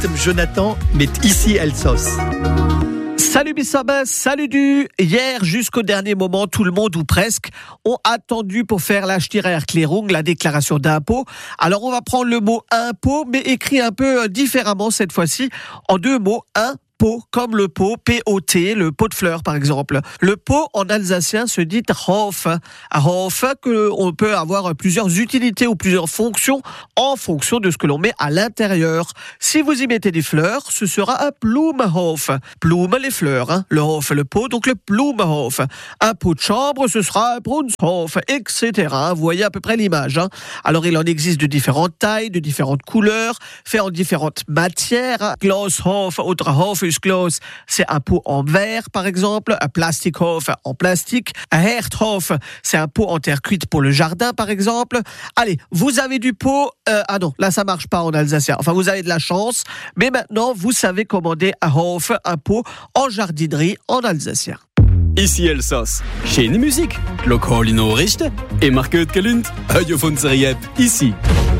Jonathan, mais ici elle sauce. Salut Bissabas, salut du. Hier, jusqu'au dernier moment, tout le monde ou presque ont attendu pour faire la Steuererklärung, la déclaration d'impôt. Alors on va prendre le mot impôt, mais écrit un peu différemment cette fois-ci, en deux mots, pot, comme le pot, P-O-T, le pot de fleurs par exemple. Le pot en alsacien se dit Hof. Hof, qu'on peut avoir plusieurs utilités ou plusieurs fonctions en fonction de ce que l'on met à l'intérieur. Si vous y mettez des fleurs, ce sera un Blumenhof. Blume, les fleurs, hein. Le Hof, le pot, donc le Blumenhof. Un pot de chambre, ce sera un Brunshof, etc. Vous voyez à peu près l'image, hein. Alors il en existe de différentes tailles, de différentes couleurs, fait en différentes matières. Glashof, autre Hof, Glas, c'est un pot en verre par exemple, un Plastikhof en plastique, un Herdhof, c'est un pot en terre cuite pour le jardin par exemple. Allez, vous avez du pot, ah non, là ça marche pas en alsacien, enfin vous avez de la chance, mais maintenant vous savez commander un Hof, un pot en jardinerie en alsacien. Ici Elsass. Schöne Musik, lokale Nachrichten, immer gut gelaunt, Radio von Zeriep, ici.